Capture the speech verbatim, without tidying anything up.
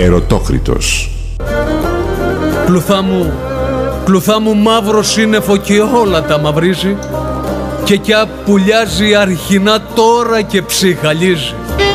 Ερωτόκριτος. Κλουθά μου, κλουθά μου μαύρο σύννεφο και όλα τα μαυρίζει, και κι πουλιάζει αρχινά τώρα και ψυχαλίζει.